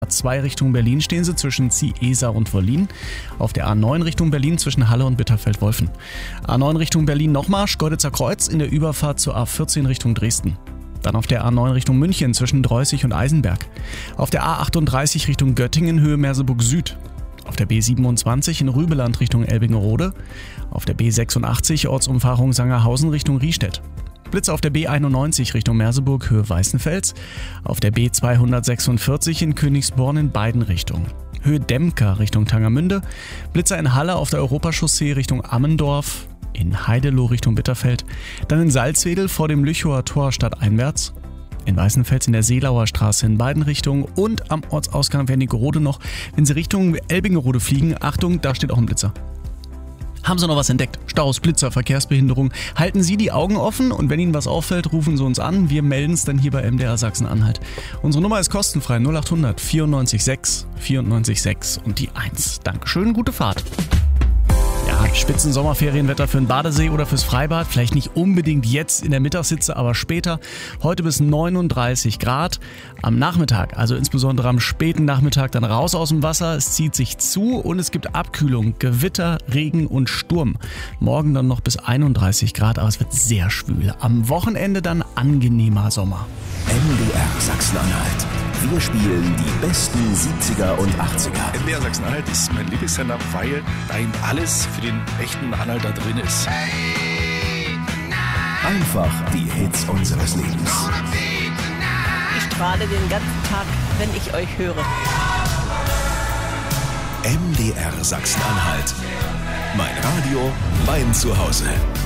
A2 Richtung Berlin stehen sie zwischen Ziehesa und Wollin. Auf der A9 Richtung Berlin zwischen Halle und Bitterfeld-Wolfen. A9 Richtung Berlin nochmal, Schkeuditzer Kreuz in der Überfahrt zur A14 Richtung Dresden. Dann auf der A9 Richtung München zwischen Dreußig und Eisenberg. Auf der A38 Richtung Göttingen Höhe Merseburg Süd. Auf der B27 in Rübeland Richtung Elbingerode. Auf der B86 Ortsumfahrung Sangerhausen Richtung Riestedt. Blitze auf der B91 Richtung Merseburg Höhe Weißenfels. Auf der B246 in Königsborn in beiden Richtungen. Höhe Demker Richtung Tangermünde. Blitzer in Halle auf der Europachaussee Richtung Ammendorf. In Heideloh Richtung Bitterfeld. Dann in Salzwedel vor dem Lüchower Tor stadteinwärts. In Weißenfels in der Seelauer Straße in beiden Richtungen und am Ortsausgang Wernigerode noch. Wenn Sie Richtung Elbingerode fliegen, Achtung, da steht auch ein Blitzer. Haben Sie noch was entdeckt? Staus, Blitzer, Verkehrsbehinderung? Halten Sie die Augen offen und wenn Ihnen was auffällt, rufen Sie uns an. Wir melden es dann hier bei MDR Sachsen-Anhalt. Unsere Nummer ist kostenfrei 0800 94 6 94 6 und die 1. Dankeschön, gute Fahrt. Ja, spitzen Sommerferienwetter für den Badesee oder fürs Freibad. Vielleicht nicht unbedingt jetzt in der Mittagshitze, aber später. Heute bis 39 Grad. Am Nachmittag, also insbesondere am späten Nachmittag, dann raus aus dem Wasser. Es zieht sich zu und es gibt Abkühlung, Gewitter, Regen und Sturm. Morgen dann noch bis 31 Grad, aber es wird sehr schwül. Am Wochenende dann angenehmer Sommer. MDR Sachsen-Anhalt. Wir spielen die besten 70er und 80er. MDR Sachsen-Anhalt ist mein Lieblingssender, weil da eben alles für den echten Anhalter drin ist. Einfach die Hits unseres Lebens. Ich strahle den ganzen Tag, wenn ich euch höre. MDR Sachsen-Anhalt. Mein Radio, mein Zuhause.